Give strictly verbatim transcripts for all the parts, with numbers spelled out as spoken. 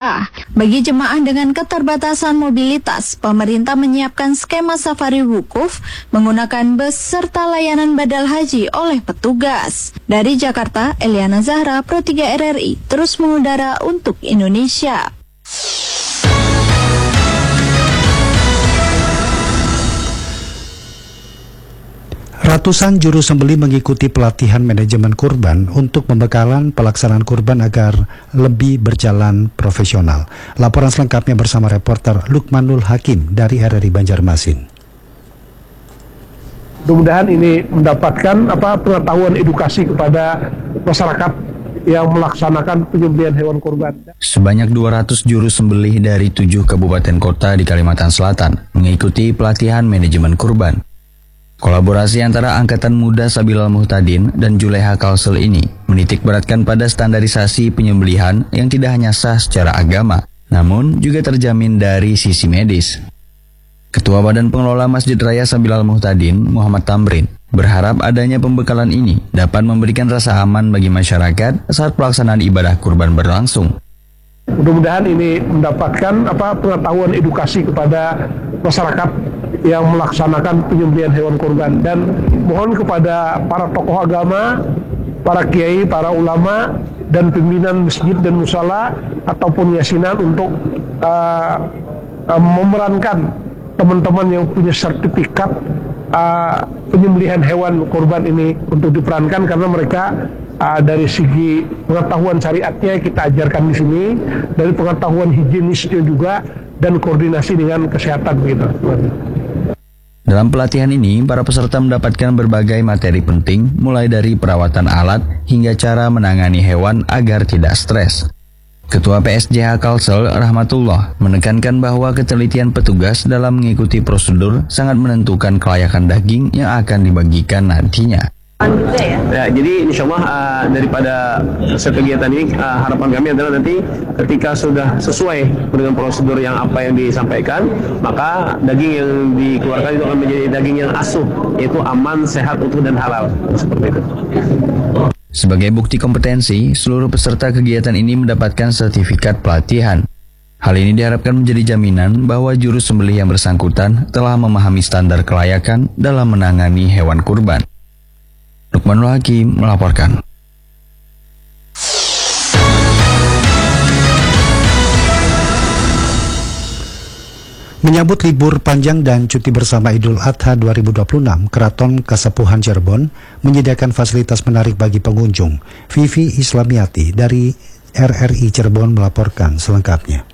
Jakarta. Bagi jemaah dengan keterbatasan mobilitas, pemerintah menyiapkan skema safari wukuf menggunakan bus serta layanan badal haji oleh petugas. Dari Jakarta, Eliana Zahra, Pro tiga R R I, terus mengudara untuk Indonesia. Ratusan juru sembelih mengikuti pelatihan manajemen kurban untuk pembekalan pelaksanaan kurban agar lebih berjalan profesional. Laporan selengkapnya bersama reporter Lukmanul Hakim dari R R I Banjarmasin. Mudah-mudahan ini mendapatkan apa pengetahuan edukasi kepada masyarakat yang melaksanakan penyembelihan hewan kurban. Sebanyak dua ratus juru sembelih dari tujuh kabupaten kota di Kalimantan Selatan mengikuti pelatihan manajemen kurban. Kolaborasi antara Angkatan Muda Sabilal Muhtadin dan Juleha Kalsel ini menitik beratkan pada standarisasi penyembelihan yang tidak hanya sah secara agama, namun juga terjamin dari sisi medis. Ketua Badan Pengelola Masjid Raya Sabilal Muhtadin, Muhammad Tamrin, berharap adanya pembekalan ini dapat memberikan rasa aman bagi masyarakat saat pelaksanaan ibadah kurban berlangsung. Mudah-mudahan ini mendapatkan apa pengetahuan edukasi kepada masyarakat yang melaksanakan penyembelihan hewan kurban, dan mohon kepada para tokoh agama, para kiai, para ulama, dan pimpinan masjid dan musala ataupun yasinan untuk uh, uh, memerankan teman-teman yang punya sertifikat uh, penyembelihan hewan kurban ini untuk diperankan, karena mereka uh, dari segi pengetahuan syariatnya kita ajarkan di sini, dari pengetahuan higienisnya juga, dan koordinasi dengan kesehatan begitu. Dalam pelatihan ini, para peserta mendapatkan berbagai materi penting, mulai dari perawatan alat hingga cara menangani hewan agar tidak stres. Ketua P S J H Kalsel, Rahmatullah, menekankan bahwa ketelitian petugas dalam mengikuti prosedur sangat menentukan kelayakan daging yang akan dibagikan nantinya. Ya, jadi insya Allah uh, daripada kegiatan ini uh, harapan kami adalah nanti ketika sudah sesuai dengan prosedur yang apa yang disampaikan, maka daging yang dikeluarkan itu akan menjadi daging yang asuh, yaitu aman, sehat, utuh, dan halal. Seperti itu. Sebagai bukti kompetensi, seluruh peserta kegiatan ini mendapatkan sertifikat pelatihan. Hal ini diharapkan menjadi jaminan bahwa juru sembelih yang bersangkutan telah memahami standar kelayakan dalam menangani hewan kurban. Lukmanul Hakim melaporkan. Menyambut libur panjang dan cuti bersama Idul Adha dua ribu dua puluh enam, Keraton Kasepuhan Cirebon menyediakan fasilitas menarik bagi pengunjung. Vivi Islamiati dari R R I Cirebon melaporkan selengkapnya.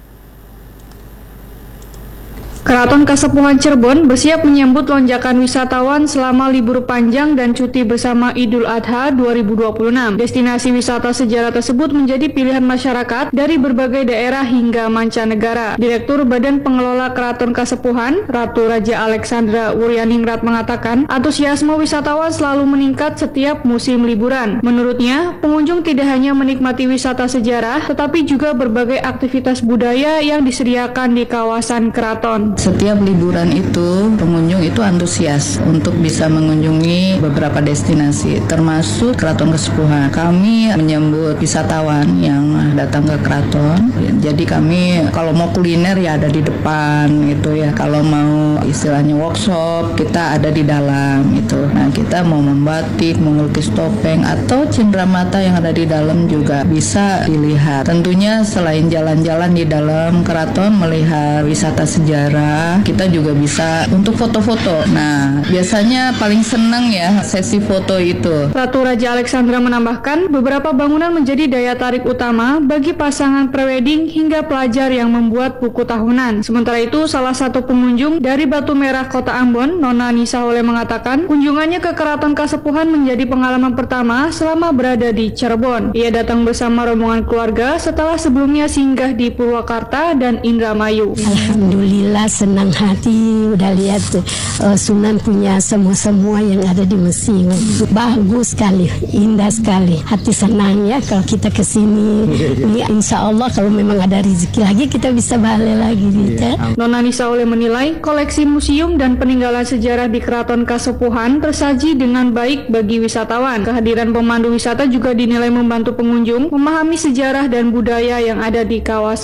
Keraton Kasepuhan Cirebon bersiap menyambut lonjakan wisatawan selama libur panjang dan cuti bersama Idul Adha dua ribu dua puluh enam. Destinasi wisata sejarah tersebut menjadi pilihan masyarakat dari berbagai daerah hingga mancanegara. Direktur Badan Pengelola Keraton Kasepuhan, Ratu Raja Alexandra Wuryaningrat mengatakan, antusiasme wisatawan selalu meningkat setiap musim liburan. Menurutnya, pengunjung tidak hanya menikmati wisata sejarah, tetapi juga berbagai aktivitas budaya yang disediakan di kawasan keraton. Setiap liburan itu pengunjung itu antusias untuk bisa mengunjungi beberapa destinasi termasuk Keraton Kasepuhan. Kami menyambut wisatawan yang datang ke keraton. Jadi kami kalau mau kuliner ya ada di depan gitu ya. Kalau mau istilahnya workshop kita ada di dalam itu. Nah, kita mau membatik, mengelukis topeng atau cenderamata yang ada di dalam juga bisa dilihat. Tentunya selain jalan-jalan di dalam keraton melihat wisata sejarah, kita juga bisa untuk foto-foto. Nah, biasanya paling senang ya sesi foto itu. Ratu Raja Alexandra menambahkan, beberapa bangunan menjadi daya tarik utama bagi pasangan prewedding hingga pelajar yang membuat buku tahunan. Sementara itu, salah satu pengunjung dari Batu Merah, Kota Ambon, Nona Nisa Oleh mengatakan, kunjungannya ke Keraton Kasepuhan menjadi pengalaman pertama selama berada di Cirebon. Ia datang bersama rombongan keluarga setelah sebelumnya singgah di Purwakarta dan Indramayu. Alhamdulillah, senang hati udah lihat uh, Sunan punya semua-semua yang ada di museum. Bagus sekali, indah sekali. Hati senang ya kalau kita kesini. Ini insya Allah kalau memang ada rezeki lagi kita bisa balik lagi. Gitu. Nona Nisa Oleh menilai koleksi museum dan peninggalan sejarah di Keraton Kasepuhan tersaji dengan baik bagi wisatawan. Kehadiran pemandu wisata juga dinilai membantu pengunjung memahami sejarah dan budaya yang ada di kawasan